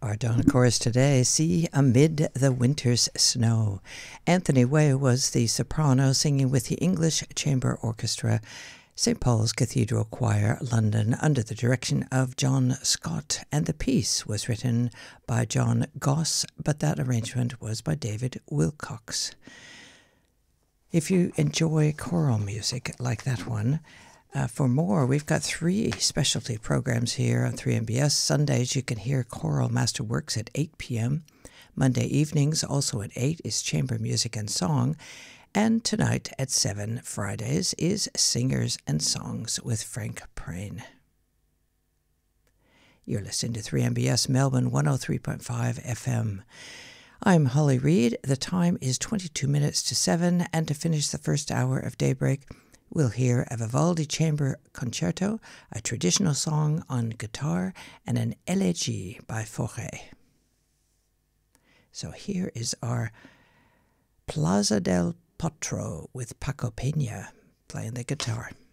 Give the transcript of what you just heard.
Our dawn chorus today, See Amid the Winter's Snow. Anthony Way was the soprano singing with the English Chamber Orchestra, St. Paul's Cathedral Choir, London, under the direction of John Scott, and the piece was written by John Goss, but that arrangement was by David Wilcox. If you enjoy choral music like that one, for more, we've got 3 specialty programs here on 3MBS. Sundays, you can hear Choral Masterworks at 8 p.m. Monday evenings, also at 8, is Chamber Music and Song. And tonight at 7, Fridays, is Singers and Songs with Frank Prane. You're listening to 3MBS Melbourne 103.5 FM. I'm Holly Reid. The time is 22 minutes to 7, and to finish the first hour of Daybreak, we'll hear a Vivaldi Chamber Concerto, a traditional song on guitar, and an elegy by Fauré. So here is our Plaza del Potro with Paco Peña playing the guitar.